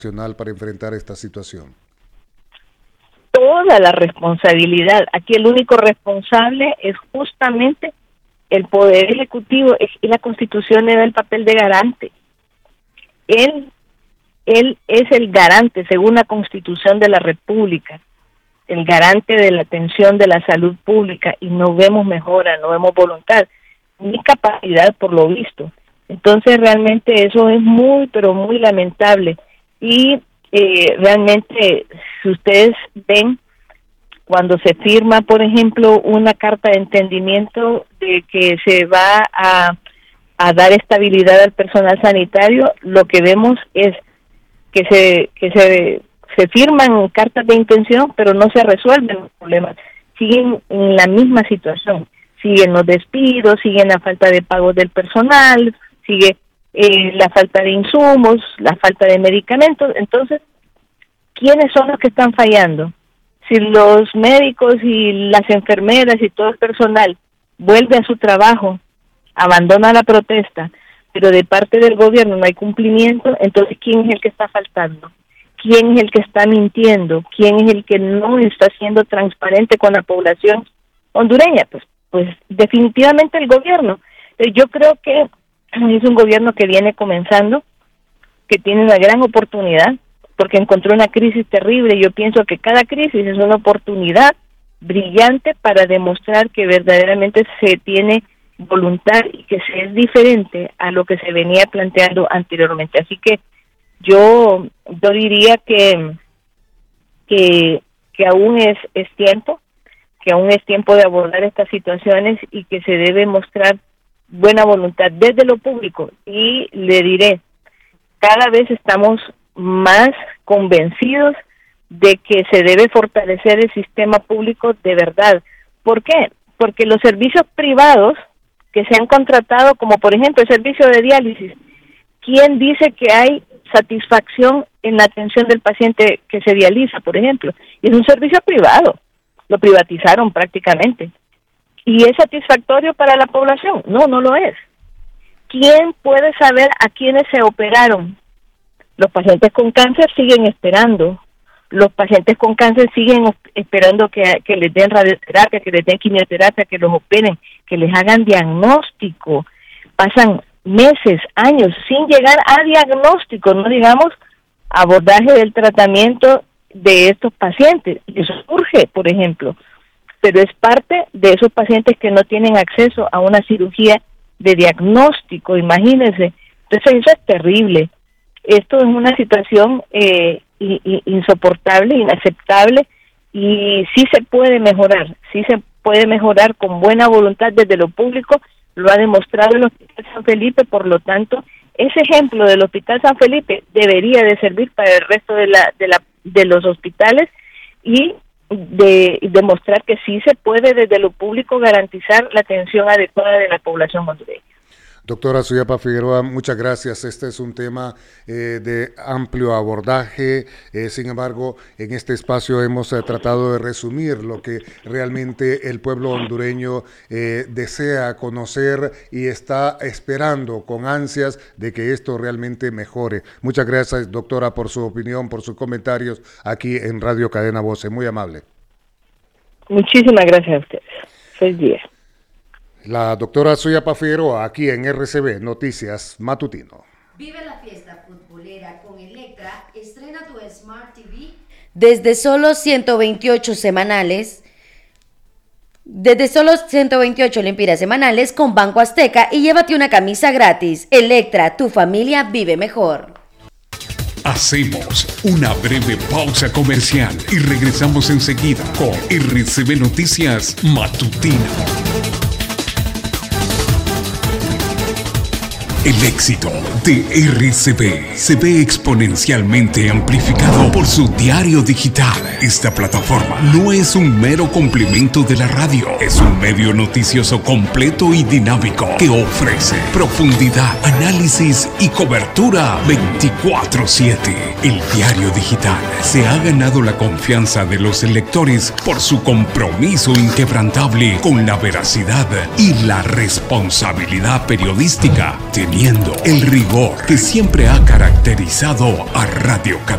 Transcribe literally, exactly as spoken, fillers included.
para enfrentar esta situación? Toda la responsabilidad. Aquí el único responsable es justamente el Poder Ejecutivo, y la Constitución le da el papel de garante. Él, él es el garante, según la Constitución de la República, el garante de la atención de la salud pública, y no vemos mejora, no vemos voluntad, ni capacidad por lo visto. Entonces realmente eso es muy, pero muy lamentable. Y eh, realmente, si ustedes ven, cuando se firma, por ejemplo, una carta de entendimiento de que se va a, a dar estabilidad al personal sanitario, lo que vemos es que se que se, se firman cartas de intención, pero no se resuelven los problemas. Siguen en la misma situación. Siguen los despidos, siguen la falta de pagos del personal, sigue eh, la falta de insumos, la falta de medicamentos. Entonces, ¿quiénes son los que están fallando? Si los médicos y las enfermeras y todo el personal vuelve a su trabajo, abandona la protesta, pero de parte del gobierno no hay cumplimiento, entonces ¿quién es el que está faltando? ¿Quién es el que está mintiendo? ¿Quién es el que no está siendo transparente con la población hondureña? Pues, pues definitivamente el gobierno. Yo creo que es un gobierno que viene comenzando, que tiene una gran oportunidad, porque encontró una crisis terrible. Yo pienso que cada crisis es una oportunidad brillante para demostrar que verdaderamente se tiene voluntad y que se es diferente a lo que se venía planteando anteriormente. Así que yo, yo diría que, que, que aún es, es tiempo, que aún es tiempo de abordar estas situaciones y que se debe mostrar buena voluntad desde lo público. Y le diré, cada vez estamos más convencidos de que se debe fortalecer el sistema público de verdad. ¿Por qué? Porque los servicios privados que se han contratado, como por ejemplo el servicio de diálisis, ¿quién dice que hay satisfacción en la atención del paciente que se dializa, por ejemplo? Y es un servicio privado, lo privatizaron prácticamente. ¿Y es satisfactorio para la población? No, no lo es. ¿Quién puede saber a quiénes se operaron? Los pacientes con cáncer siguen esperando. Los pacientes con cáncer siguen esperando que, que les den radioterapia, que les den quimioterapia, que los operen, que les hagan diagnóstico. Pasan meses, años, sin llegar a diagnóstico, no digamos abordaje del tratamiento de estos pacientes. Eso urge, por ejemplo, pero es parte de esos pacientes que no tienen acceso a una cirugía de diagnóstico, imagínense. Entonces eso es terrible. Esto es una situación eh, insoportable, inaceptable, y sí se puede mejorar, sí se puede mejorar con buena voluntad desde lo público. Lo ha demostrado el Hospital San Felipe. Por lo tanto, ese ejemplo del Hospital San Felipe debería de servir para el resto de la de la de los hospitales y de demostrar que sí se puede desde lo público garantizar la atención adecuada de la población hondureña. Doctora Suyapa Figueroa, muchas gracias. Este es un tema eh, de amplio abordaje. Eh, sin embargo, en este espacio hemos eh, tratado de resumir lo que realmente el pueblo hondureño eh, desea conocer y está esperando con ansias de que esto realmente mejore. Muchas gracias, doctora, por su opinión, por sus comentarios aquí en Radio Cadena Voce. Muy amable. Muchísimas gracias a ustedes. Feliz día. La doctora Suyapa Figueroa, aquí en R C B Noticias Matutino. Vive la fiesta futbolera con Electra, estrena tu Smart T V desde solo ciento veintiocho semanales, desde solo ciento veintiocho lempiras semanales con Banco Azteca y llévate una camisa gratis. Electra, tu familia vive mejor. Hacemos una breve pausa comercial y regresamos enseguida con R C B Noticias Matutino. El éxito de R C B se ve exponencialmente amplificado por su diario digital. Esta plataforma no es un mero complemento de la radio, es un medio noticioso completo y dinámico que ofrece profundidad, análisis y cobertura veinticuatro siete. El diario digital se ha ganado la confianza de los lectores por su compromiso inquebrantable con la veracidad y la responsabilidad periodística, teniendo el rigor que siempre ha caracterizado a Radio Cadena.